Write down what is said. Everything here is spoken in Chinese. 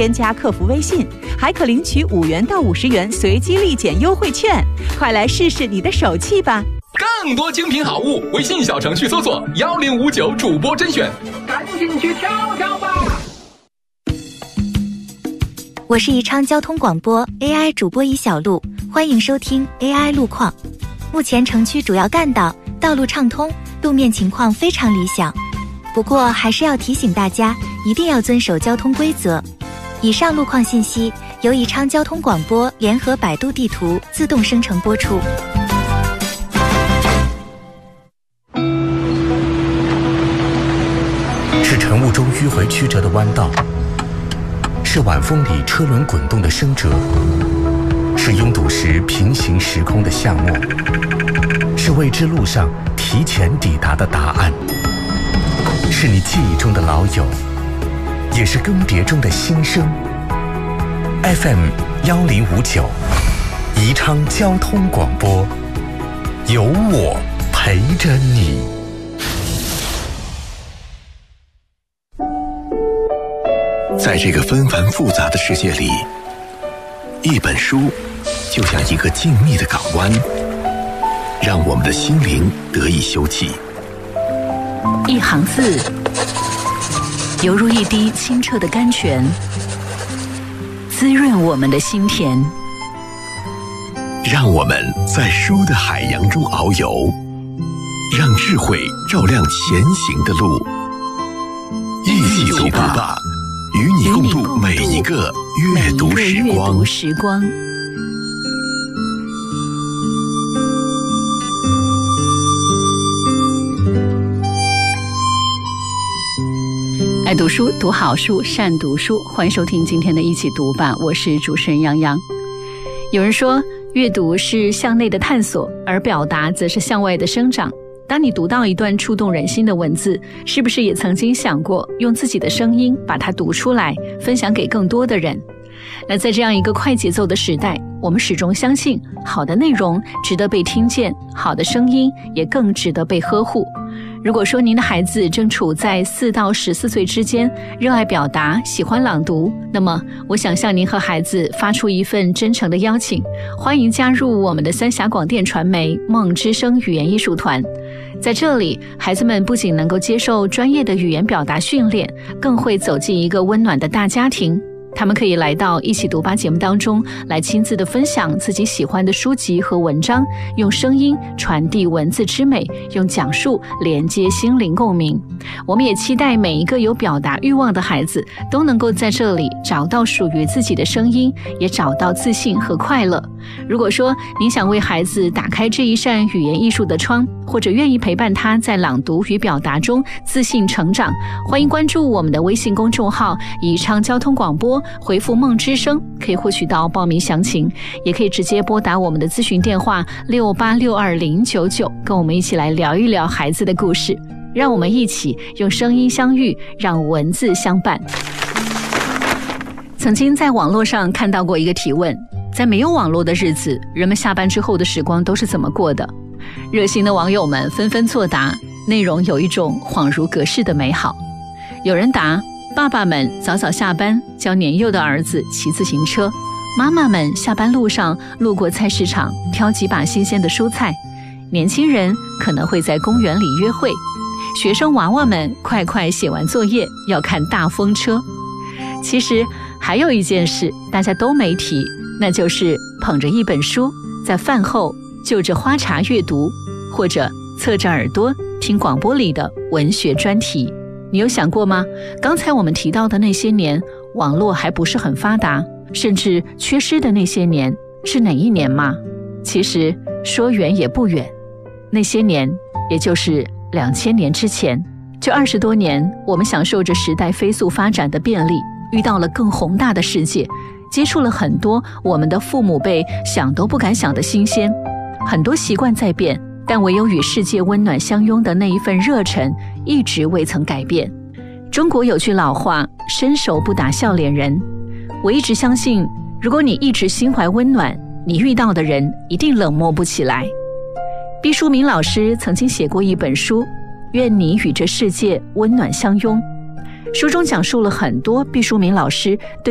添加客服微信，还可领取5元到50元随机立减优惠券。快来试试你的手气吧！ 更多精品好物，微信小程序搜索1059主播甄选，赶紧去挑挑吧！ 我是宜昌交通广播 AI 主播尹小璐，欢迎收听 AI 路况。目前城区主要干道道路畅通，路面情况非常理想。不过还是要提醒大家，一定要遵守交通规则。以上路况信息由宜昌交通广播联合百度地图自动生成播出。 是晨雾中迂回曲折的弯道，是晚风里车轮滚动的声折，是拥堵时平行时空的夏末，是未知路上提前抵达的答案，是你记忆中的老友，也是更迭中的新生。FM 1059，宜昌交通广播，有我陪着你。 在这个纷繁复杂的世界里，一本书就像一个静谧的港湾，让我们的心灵得以休憩。 一行字，犹如一滴清澈的甘泉，滋润我们的心田。 让我们在书的海洋中遨游，让智慧照亮前行的路。一起读吧，与你共度每一个阅读时光。 爱读书，读好书，善读书。欢迎收听今天的一起读吧，我是主持人杨洋。有人说，阅读是向内的探索，而表达则是向外的生长。当你读到一段触动人心的文字，是不是也曾经想过用自己的声音把它读出来，分享给更多的人？那在这样一个快节奏的时代，我们始终相信，好的内容值得被听见，好的声音也更值得被呵护。如果说您的孩子正处在4到14岁之间，热爱表达，喜欢朗读，那么我想向您和孩子发出一份真诚的邀请，欢迎加入我们的三峡广电传媒梦之声语言艺术团。在这里，孩子们不仅能够接受专业的语言表达训练，更会走进一个温暖的大家庭。他们可以来到一起读吧节目当中，来亲自的分享自己喜欢的书籍和文章，用声音传递文字之美，用讲述连接心灵共鸣。我们也期待每一个有表达欲望的孩子都能够在这里找到属于自己的声音，也找到自信和快乐。如果说您想为孩子打开这一扇语言艺术的窗，或者愿意陪伴他在朗读与表达中自信成长，欢迎关注我们的微信公众号宜昌交通广播，回复梦之声可以获取到报名详情，也可以直接拨打我们的咨询电话68620099，跟我们一起来聊一聊孩子的故事。让我们一起用声音相遇，让文字相伴。曾经在网络上看到过一个提问，在没有网络的日子，人们下班之后的时光都是怎么过的？热心的网友们纷纷作答，内容有一种恍如隔世的美好。有人答，爸爸们早早下班，教年幼的儿子骑自行车；妈妈们下班路上路过菜市场，挑几把新鲜的蔬菜；年轻人可能会在公园里约会；学生娃娃们快快写完作业，要看大风车。其实还有一件事大家都没提，那就是捧着一本书，在饭后就着花茶阅读，或者侧着耳朵听广播里的文学专题。你有想过吗？刚才我们提到的那些年，网络还不是很发达，甚至缺失的那些年，是哪一年吗？其实说远也不远，那些年也就是2000年之前。这20多年，我们享受着时代飞速发展的便利，遇到了更宏大的世界，接触了很多我们的父母辈想都不敢想的新鲜。很多习惯在变，但唯有与世界温暖相拥的那一份热忱一直未曾改变。中国有句老话，伸手不打笑脸人。我一直相信，如果你一直心怀温暖，你遇到的人一定冷漠不起来。毕淑敏老师曾经写过一本书，愿你与这世界温暖相拥。书中讲述了很多毕淑敏老师对